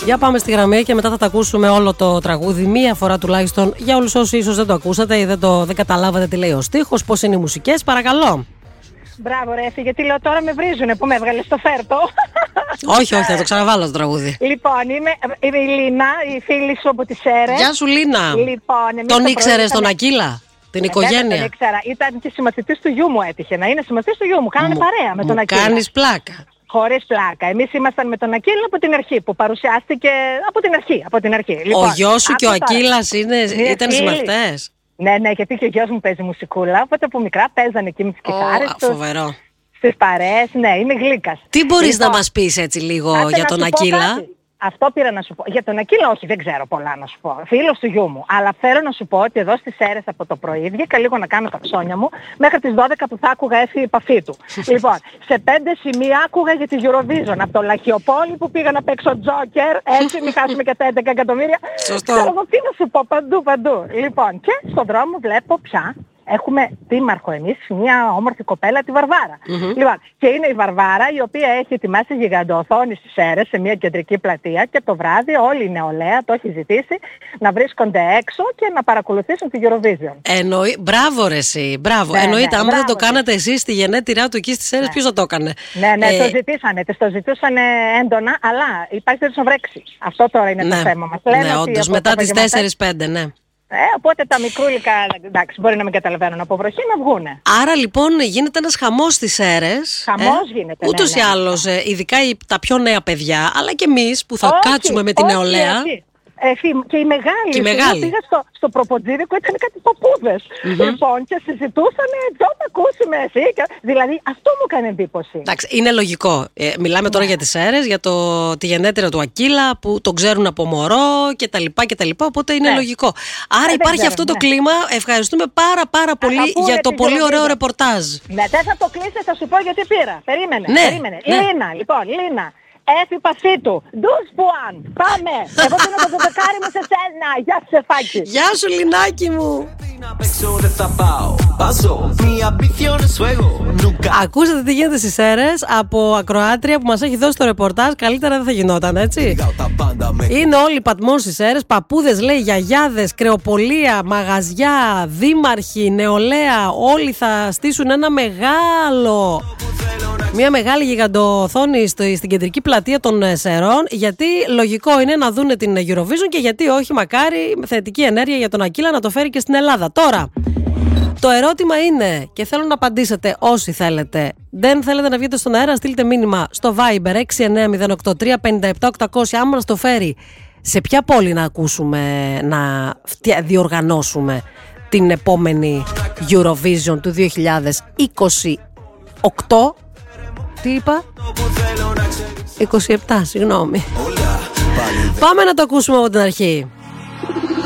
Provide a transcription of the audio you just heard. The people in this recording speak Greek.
Για πάμε στη γραμμή και μετά θα τα ακούσουμε όλο το τραγούδι μία φορά τουλάχιστον, για όλους όσοι ίσως δεν το ακούσατε ή δεν καταλάβατε τι λέει ο στίχος, πώς είναι οι μουσικές. Παρακαλώ. Μπράβο ρε Εφη, γιατί λέω τώρα με βρίζουνε που με έβγαλε στο φέρτο. Όχι, θα το ξαναβάλω το τραγούδι. Λοιπόν, είμαι η Λίνα, η φίλη σου από τις Σέρρες. Γεια σου Λίνα. Λοιπόν, τον ήξερες τον Ακύλα, την οικογένεια? Τον ήξερα, ήταν και συμμαθητής του γιού μου, έτυχε να είναι συμμαθητής του γιού μου. Κάνανε παρέα με τον Ακύλα. Κάνεις πλάκα. Χωρίς πλάκα. Εμείς ήμασταν με τον Ακύλα από την αρχή, που παρουσιάστηκε από την αρχή. Λοιπόν, ο γιος σου και ο Ακύλας ήταν συμμαθητές? Ναι, γιατί και ο γιος μου παίζει μουσικούλα, οπότε από μικρά παίζανε εκεί με τις κιθάρες τους. Φοβερό. Στις παρέες, ναι, είναι γλύκας. Τι μπορείς να μας πεις έτσι λίγο για τον Ακύλα? Αυτό πήρα να σου πω. Για τον Ακύλα όχι, δεν ξέρω πολλά να σου πω. Φίλος του γιού μου. Αλλά θέλω να σου πω ότι εδώ στις Σέρρες από το πρωί βγήκα λίγο να κάνω τα ψώνια μου μέχρι τις 12 που θα άκουγα η επαφή του. Λοιπόν, σε 5 σημεία άκουγα για τη Eurovision. Από το Λαχιοπόλη που πήγα να παίξω Τζόκερ, έτσι μην χάσουμε και τα 11 εκατομμύρια. Σωστό. Ξέρω εγώ τι να σου πω, παντού. Λοιπόν, και στον δρόμο βλέπω πια. Έχουμε δήμαρχο εμείς, μια όμορφη κοπέλα, τη Βαρβάρα. Λοιπόν, και είναι η Βαρβάρα η οποία έχει ετοιμάσει γιγαντοοθόνη στις Σέρρες σε μια κεντρική πλατεία και το βράδυ όλη η νεολαία το έχει ζητήσει να βρίσκονται έξω και να παρακολουθήσουν τη Eurovision. Μπράβο ρε εσύ, μπράβο. Εννοείται, άμα δεν το κάνατε εσείς στη γενέτειρά του εκεί στις Σέρρες, ποιος θα το έκανε? Ναι, το ζητούσαν έντονα, αλλά υπάρχει περίπτωση να βρέξει. Αυτό τώρα είναι το θέμα μας. Ναι, όντως, μετά τις 4-5, ναι. Οπότε τα μικρούλικα, εντάξει, μπορεί να μην καταλαβαίνουν από βροχή, να βγούνε. Άρα λοιπόν γίνεται ένας χαμός στις Σέρρες. Χαμός γίνεται. Ούτως ή άλλως, ειδικά τα πιο νέα παιδιά, αλλά και εμείς που θα κάτσουμε με τη νεολαία. Και οι μεγάλοι. Πήγα στο προποτζίδικο, ήταν κάτι παππούδες. Λοιπόν, και συζητούσαν, ποιο θα ακούσουμε εσύ. Δηλαδή, αυτό μου έκανε εντύπωση. Εντάξει, είναι λογικό. Μιλάμε τώρα για τις Σέρρες, για τη γενέτειρα του Ακύλα που τον ξέρουν από μωρό κτλ. Οπότε είναι λογικό. Άρα υπάρχει αυτό το κλίμα. Ευχαριστούμε πάρα πολύ για το πολύ ωραίο ρεπορτάζ. Ναι, δεν θα το κλείσει, θα σου πω γιατί πήρα. Περίμενε. Λίνα, λοιπόν, Λίνα. Έφη πασί του. Ντους πουάν. Πάμε. Εγώ δίνω το δεκάρι μου σε σένα. Γεια σου Σεφάκη. Γεια σου Λινάκι μου. Ακούσατε τι γίνεται στις Σέρρες από ακροάτρια που μας έχει δώσει το ρεπορτάζ. Καλύτερα δεν θα γινόταν, έτσι. Είναι όλοι πατμόν στις Σέρρες. Παππούδες, λέει, γιαγιάδες, κρεοπολία, μαγαζιά, δήμαρχοι, νεολαία. Όλοι θα στήσουν μια μεγάλη γιγαντοοθόνη στην κεντρική πλατεία των Σερών, γιατί λογικό είναι να δούνε την Eurovision και γιατί όχι, μακάρι θετική ενέργεια για τον Ακύλα να το φέρει και στην Ελλάδα. Τώρα, το ερώτημα είναι, και θέλω να απαντήσετε όσοι θέλετε. Δεν θέλετε να βγείτε στον αέρα, στείλτε μήνυμα στο Viber 6908357800 άμα μας το φέρει. Σε ποια πόλη να ακούσουμε, να διοργανώσουμε την επόμενη Eurovision του 2028. Τι είπα? 27, συγγνώμη. Πάμε να το ακούσουμε από την αρχή.